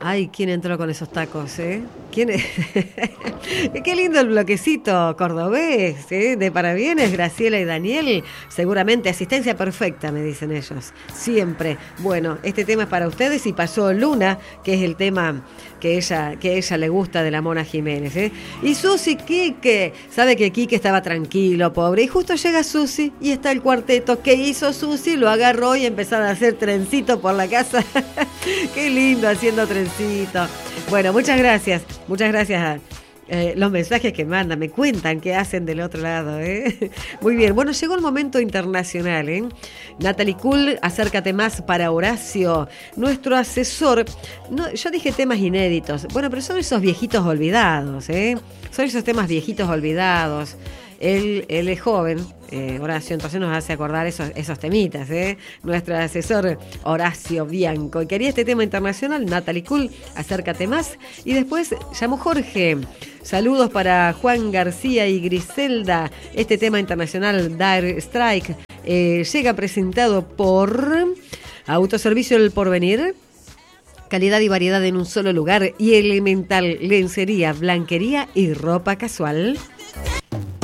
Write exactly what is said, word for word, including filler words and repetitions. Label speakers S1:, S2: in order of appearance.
S1: Ay, ¿quién entró con esos tacos, eh? ¿Quién es? Qué lindo el bloquecito cordobés, ¿eh? De parabienes, Graciela y Daniel. Seguramente asistencia perfecta, me dicen ellos. Siempre. Bueno, este tema es para ustedes y pasó Luna, que es el tema que ella, que ella le gusta de la Mona Jiménez, ¿eh? Y Susi Quique, sabe que Quique estaba tranquilo, pobre, y justo llega Susi y está el cuarteto. ¿Qué hizo Susi? Lo agarró y empezaron a hacer trencito por la casa. Qué lindo haciendo trencito. Bueno, muchas gracias, muchas gracias a eh, los mensajes que mandan, me cuentan qué hacen del otro lado, ¿eh? Muy bien, bueno, llegó el momento internacional, ¿eh? Natalie Cool, acércate más para Horacio, nuestro asesor. No, yo dije temas inéditos, bueno, pero son esos viejitos olvidados, ¿eh? Son esos temas viejitos olvidados. Él, él es joven, eh, Horacio, entonces nos hace acordar esos, esos temitas, ¿eh? Nuestro asesor Horacio Bianco. Y quería este tema internacional, Natalie Cool, acércate más. Y después llamó Jorge. Saludos para Juan García y Griselda. Este tema internacional, Dire Strike, eh, llega presentado por Autoservicio El Porvenir. Calidad y variedad en un solo lugar. Y Elemental, lencería, blanquería y ropa casual.